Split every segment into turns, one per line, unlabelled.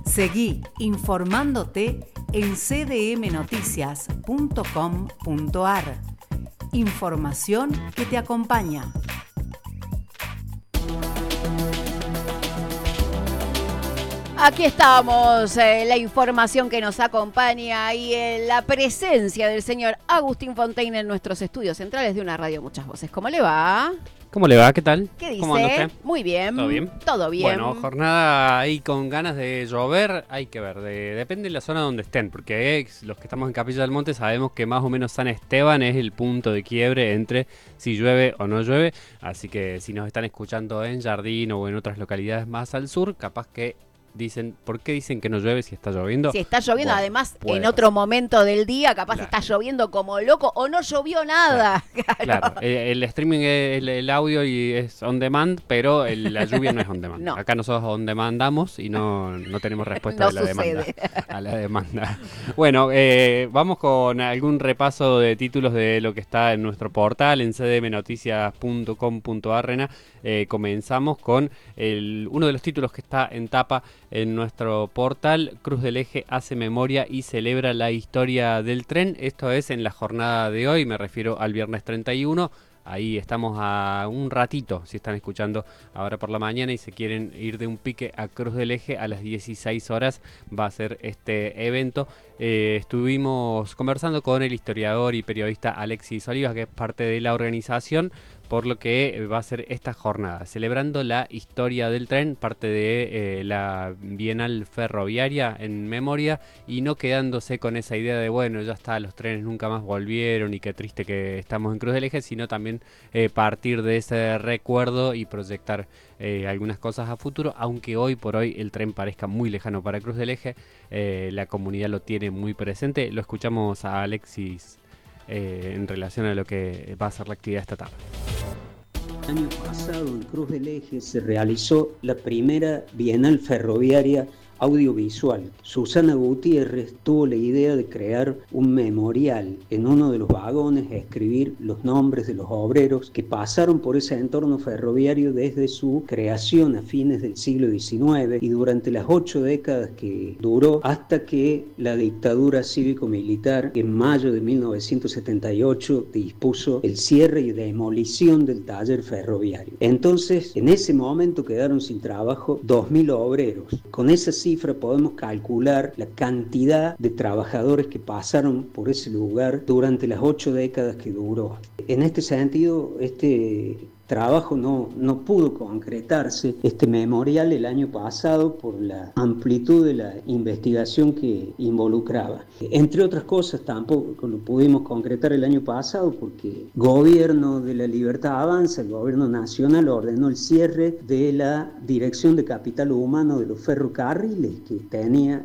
Seguí informándote en cdmnoticias.com.ar. Información que te acompaña.
Aquí estamos, la información que nos acompaña y la presencia del señor Agustín Fontaine en nuestros estudios centrales de una radio Muchas Voces. ¿Cómo le va?
¿Cómo le va? ¿Qué tal?
¿Qué dice?
¿Cómo anda usted?
Muy bien.
¿Todo bien?
Todo bien.
Bueno, jornada ahí con ganas de llover, hay que ver, depende de la zona donde estén, porque los que estamos en Capilla del Monte sabemos que más o menos San Esteban es el punto de quiebre entre si llueve o no llueve, así que si nos están escuchando en Jardín o en otras localidades más al sur, capaz que dicen, ¿por qué dicen que no llueve si está lloviendo?
Si está lloviendo,
bueno,
además en otro momento del día capaz
claro.
Está lloviendo como loco o no llovió nada.
Claro. El streaming, el audio y es on demand, pero la lluvia no es on demand.
No.
Acá nosotros on demandamos y no tenemos respuesta
No
de la
sucede.
demanda. A la demanda. Bueno, vamos con algún repaso de títulos de lo que está en nuestro portal en cdmnoticias.com.ar. Rena. Comenzamos con uno de los títulos que está en tapa en nuestro portal. Cruz del Eje hace memoria y celebra la historia del tren. Esto es en la jornada de hoy, me refiero al viernes 31. Ahí estamos a un ratito, si están escuchando ahora por la mañana y se quieren ir de un pique a Cruz del Eje, a las 16 horas va a ser este evento. Estuvimos conversando con el historiador y periodista Alexis Olivas, que es parte de la organización, por lo que va a ser esta jornada, celebrando la historia del tren, parte de la Bienal Ferroviaria en memoria, y no quedándose con esa idea de, bueno, ya está, los trenes nunca más volvieron y qué triste que estamos en Cruz del Eje, sino también partir de ese recuerdo y proyectar algunas cosas a futuro, aunque hoy por hoy el tren parezca muy lejano para Cruz del Eje, la comunidad lo tiene muy presente. Lo escuchamos a Alexis en relación a lo que va a ser la actividad esta tarde.
El año pasado en Cruz del Eje se realizó la primera Bienal Ferroviaria audiovisual. Susana Gutiérrez tuvo la idea de crear un memorial en uno de los vagones, escribir los nombres de los obreros que pasaron por ese entorno ferroviario desde su creación a fines del siglo XIX y durante las 8 décadas que duró hasta que la dictadura cívico-militar en mayo de 1978 dispuso el cierre y demolición del taller ferroviario. Entonces, en ese momento quedaron sin trabajo 2.000 obreros. Con esa cifra podemos calcular la cantidad de trabajadores que pasaron por ese lugar durante las 8 décadas que duró. En este sentido, este trabajo no pudo concretarse, este memorial, el año pasado por la amplitud de la investigación que involucraba. Entre otras cosas, tampoco lo pudimos concretar el año pasado porque el Gobierno de la Libertad Avanza, el Gobierno Nacional, ordenó el cierre de la Dirección de Capital Humano de los ferrocarriles que tenía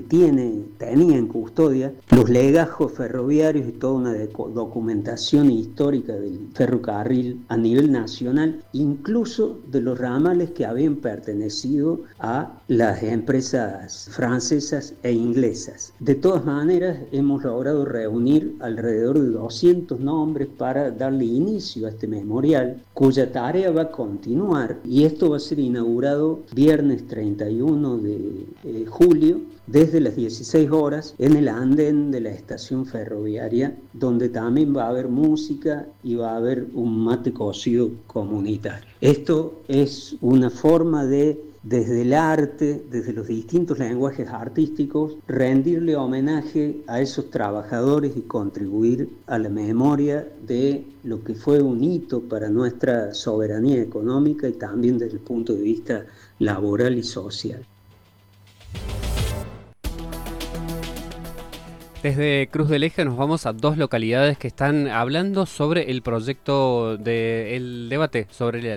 en custodia los legajos ferroviarios y toda una documentación histórica del ferrocarril a nivel nacional, incluso de los ramales que habían pertenecido a las empresas francesas e inglesas. De todas maneras, hemos logrado reunir alrededor de 200 nombres para darle inicio a este memorial, cuya tarea va a continuar, y esto va a ser inaugurado viernes 31 de julio, desde las 16 horas en el andén de la estación ferroviaria, donde también va a haber música y va a haber un mate cocido comunitario. Esto es una forma de, desde el arte, desde los distintos lenguajes artísticos, rendirle homenaje a esos trabajadores y contribuir a la memoria de lo que fue un hito para nuestra soberanía económica y también desde el punto de vista laboral y social.
Desde Cruz del Eje nos vamos a dos localidades que están hablando sobre el proyecto del debate sobre